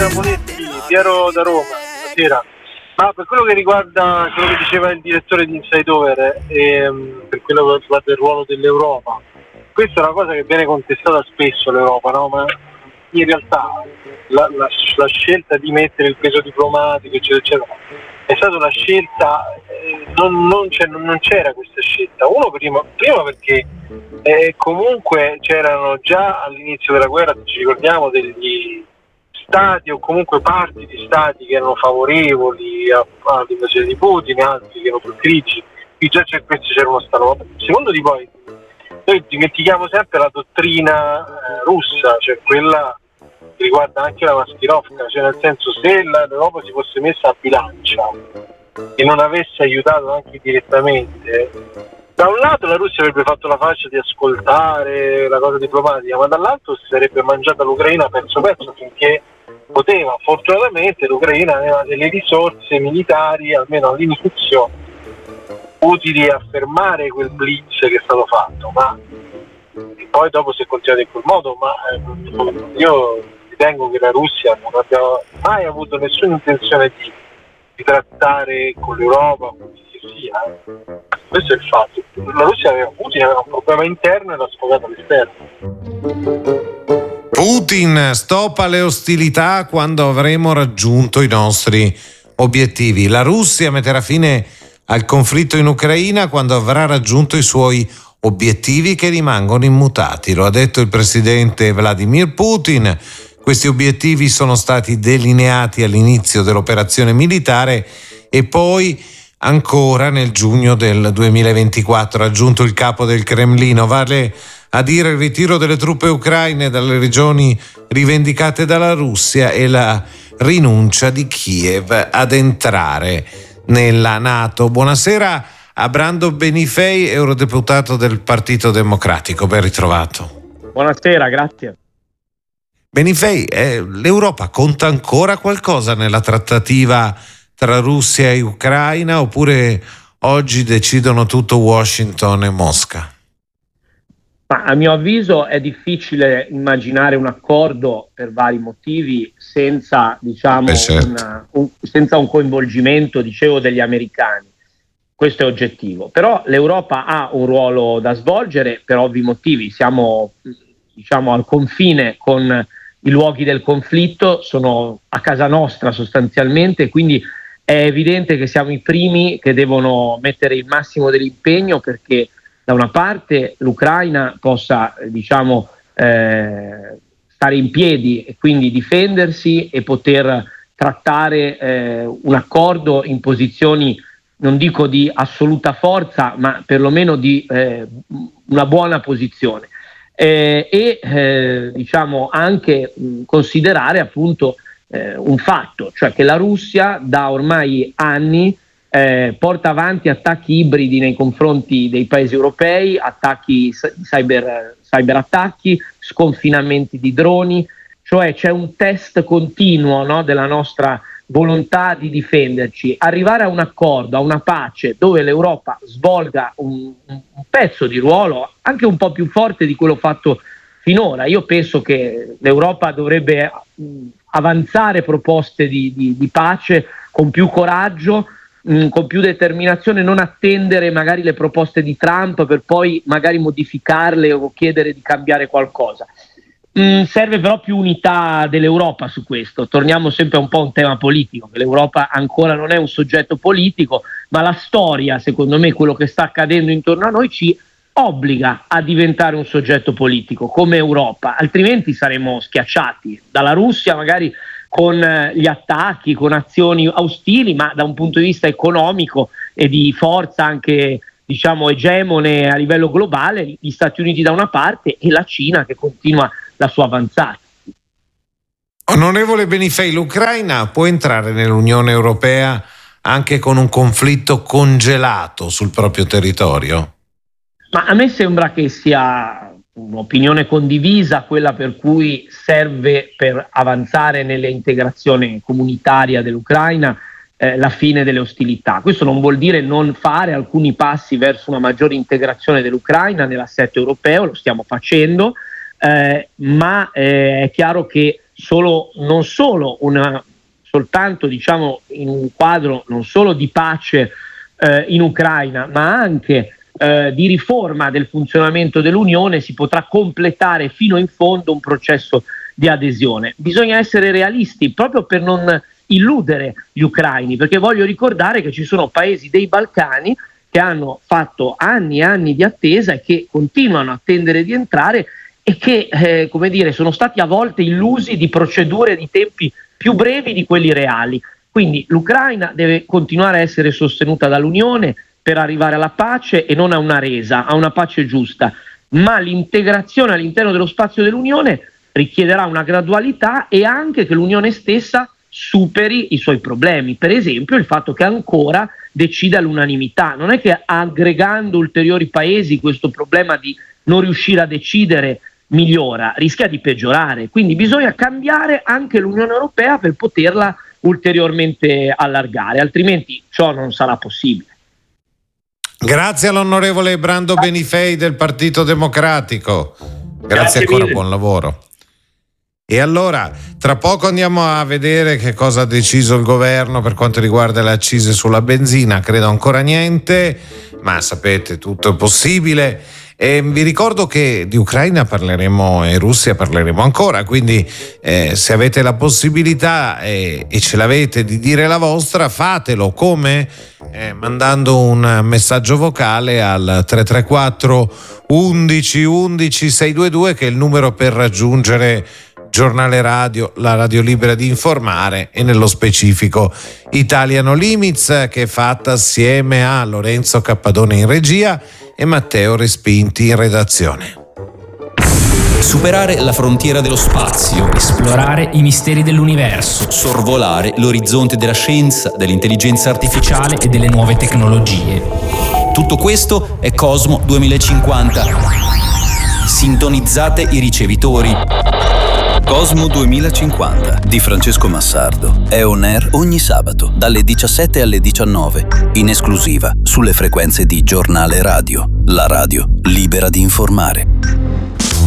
Monetti, Piero da Roma, buonasera. Ma per quello che riguarda quello che diceva il direttore di Inside Over, per quello che riguarda il ruolo dell'Europa, questa è una cosa che viene contestata spesso all'Europa, no? Ma in realtà la scelta di mettere il peso diplomatico, eccetera, eccetera, è stata una scelta, non c'era questa scelta. Uno prima perché comunque c'erano già all'inizio della guerra, se ci ricordiamo, degli stati o comunque parti di stati che erano favorevoli all'invasione di Putin, altri che erano più critici, già questi c'erano stato. Secondo di poi noi dimentichiamo sempre la dottrina russa, cioè quella che riguarda anche la Maskirovka, cioè nel senso, se l'Europa si fosse messa a bilancia e non avesse aiutato anche direttamente, da un lato la Russia avrebbe fatto la faccia di ascoltare la cosa diplomatica, ma dall'altro si sarebbe mangiata l'Ucraina pezzo finché poteva. Fortunatamente l'Ucraina aveva delle risorse militari, almeno all'inizio, utili a fermare quel blitz che è stato fatto, ma e poi dopo si è continuato in quel modo, ma io ritengo che la Russia non abbia mai avuto nessuna intenzione di trattare con l'Europa come che sia. Questo è il fatto. La Russia Putin aveva un problema interno e l'ha sfogato all'esterno. Putin stoppa le ostilità quando avremo raggiunto i nostri obiettivi. La Russia metterà fine al conflitto in Ucraina quando avrà raggiunto i suoi obiettivi, che rimangono immutati. Lo ha detto il presidente Vladimir Putin. Questi obiettivi sono stati delineati all'inizio dell'operazione militare e poi ancora nel giugno del 2024, ha aggiunto il capo del Cremlino. Vale a dire il ritiro delle truppe ucraine dalle regioni rivendicate dalla Russia e la rinuncia di Kiev ad entrare nella NATO. Buonasera a Brando Benifei, eurodeputato del Partito Democratico. Ben ritrovato. Buonasera, grazie. Benifei, l'Europa conta ancora qualcosa nella trattativa tra Russia e Ucraina, oppure oggi decidono tutto Washington e Mosca? Ma a mio avviso è difficile immaginare un accordo per vari motivi senza, senza un coinvolgimento, degli americani. Questo è oggettivo. Però l'Europa ha un ruolo da svolgere per ovvi motivi. Siamo, al confine con i luoghi del conflitto, sono a casa nostra sostanzialmente, quindi è evidente che siamo i primi che devono mettere il massimo dell'impegno perché da una parte l'Ucraina possa stare in piedi e quindi difendersi e poter trattare un accordo in posizioni, non dico di assoluta forza, ma perlomeno di una buona posizione. Anche considerare appunto un fatto, cioè che la Russia da ormai anni porta avanti attacchi ibridi nei confronti dei paesi europei, attacchi cyberattacchi, sconfinamenti di droni, cioè c'è un test continuo, no, della nostra volontà di difenderci. Arrivare a un accordo, a una pace dove l'Europa svolga un pezzo di ruolo anche un po' più forte di quello fatto finora. Io penso che l'Europa dovrebbe avanzare proposte di pace con più coraggio, con più determinazione, non attendere magari le proposte di Trump per poi magari modificarle o chiedere di cambiare qualcosa. Serve però più unità dell'Europa su questo. Torniamo sempre un po' a un tema politico, che l'Europa ancora non è un soggetto politico, ma la storia, secondo me, quello che sta accadendo intorno a noi ci obbliga a diventare un soggetto politico come Europa, altrimenti saremo schiacciati dalla Russia, magari con gli attacchi, con azioni ostili, ma da un punto di vista economico e di forza anche egemone a livello globale, gli Stati Uniti da una parte e la Cina che continua la sua avanzata. Onorevole Benifei, l'Ucraina può entrare nell'Unione Europea anche con un conflitto congelato sul proprio territorio? Ma a me sembra che sia un'opinione condivisa quella per cui serve, per avanzare nell'integrazione comunitaria dell'Ucraina, la fine delle ostilità. Questo non vuol dire non fare alcuni passi verso una maggiore integrazione dell'Ucraina nell'assetto europeo, lo stiamo facendo, ma è chiaro che non solo soltanto diciamo in un quadro non solo di pace in Ucraina, ma anche di riforma del funzionamento dell'Unione, si potrà completare fino in fondo un processo di adesione. Bisogna essere realisti proprio per non illudere gli ucraini, perché voglio ricordare che ci sono paesi dei Balcani che hanno fatto anni e anni di attesa e che continuano a attendere di entrare e che sono stati a volte illusi di procedure di tempi più brevi di quelli reali. Quindi l'Ucraina deve continuare a essere sostenuta dall'Unione per arrivare alla pace e non a una resa, a una pace giusta, ma l'integrazione all'interno dello spazio dell'Unione richiederà una gradualità e anche che l'Unione stessa superi i suoi problemi, per esempio il fatto che ancora decida all'unanimità. Non è che aggregando ulteriori paesi questo problema di non riuscire a decidere migliora, rischia di peggiorare, quindi bisogna cambiare anche l'Unione Europea per poterla ulteriormente allargare, altrimenti ciò non sarà possibile. Grazie all'onorevole Brando Benifei del Partito Democratico, grazie ancora, mille. Buon lavoro. E allora, tra poco andiamo a vedere che cosa ha deciso il governo per quanto riguarda le accise sulla benzina. Credo ancora niente, ma sapete, tutto è possibile. E vi ricordo che di Ucraina parleremo e Russia parleremo ancora, quindi se avete la possibilità e ce l'avete di dire la vostra, fatelo. Come? Mandando un messaggio vocale al 334 11 11 622, che è il numero per raggiungere Giornale Radio, la radio libera di informare, e nello specifico Italiano Limits, che è fatta assieme a Lorenzo Cappadone in regia e Matteo Respinti in redazione. Superare la frontiera dello spazio, esplorare i misteri dell'universo, sorvolare l'orizzonte della scienza, dell'intelligenza artificiale e delle nuove tecnologie. Tutto questo è Cosmo 2050. Sintonizzate i ricevitori. Cosmo 2050 di Francesco Massardo è on air ogni sabato dalle 17 alle 19, in esclusiva sulle frequenze di Giornale Radio, la radio libera di informare.